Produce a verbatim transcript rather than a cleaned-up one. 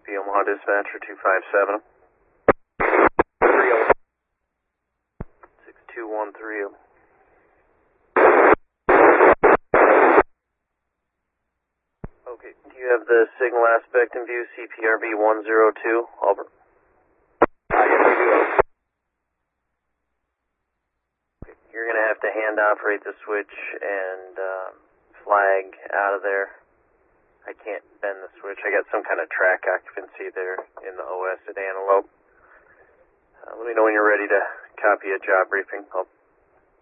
Copy, Omaha Dispatcher two five seven. six two one three. Okay, do you have the signal aspect in view, C P R B one zero two, Albert? Uh, yes, I do. Okay, you're going to have to hand operate the switch and um, flag out of there. I can't bend the switch. I got some kind of track occupancy there in the O S at Antelope. Uh, let me know when you're ready to copy a job briefing. I'll